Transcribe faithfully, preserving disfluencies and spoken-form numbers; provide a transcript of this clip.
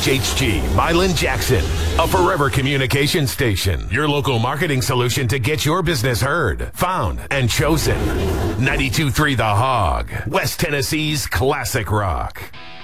H H G Milan Jackson, a forever communication station. Your local marketing solution to get your business heard, found, and chosen. ninety-two point three The Hog, West Tennessee's classic rock.